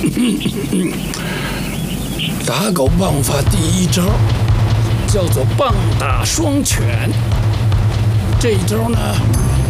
打狗棒法第一招叫做棒打双拳。这一招呢，